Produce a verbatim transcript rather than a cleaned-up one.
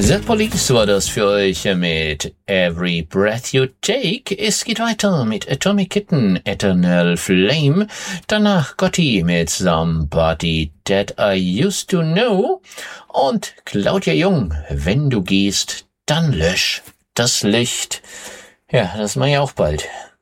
The Police war das für euch mit Every Breath You Take. Es geht weiter mit Atomic Kitten, Eternal Flame. Danach Gotti mit Somebody That I Used to Know. Und Claudia Jung, Wenn du gehst, dann lösch das Licht. Ja, das mache ich auch bald.